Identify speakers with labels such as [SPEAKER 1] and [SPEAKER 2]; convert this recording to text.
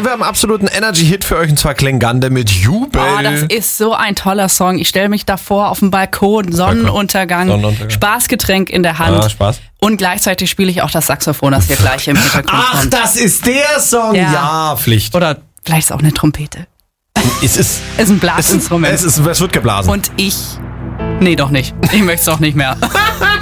[SPEAKER 1] Und wir haben einen absoluten Energy-Hit für euch, und zwar Klengande mit Jubel.
[SPEAKER 2] Oh, das ist so ein toller Song. Ich stelle mich davor auf dem Balkon, Sonnenuntergang, Spaßgetränk in der Hand.
[SPEAKER 1] Spaß.
[SPEAKER 2] Und gleichzeitig spiele ich auch das Saxophon, das hier gleich im Hintergrund
[SPEAKER 1] Ach,
[SPEAKER 2] kommt.
[SPEAKER 1] das ist der Song. Ja, Pflicht.
[SPEAKER 2] Oder vielleicht ist es auch eine Trompete.
[SPEAKER 1] Es ist
[SPEAKER 2] ein Blasinstrument.
[SPEAKER 1] Es wird geblasen.
[SPEAKER 2] Und nee, doch nicht. Ich möchte es auch nicht mehr.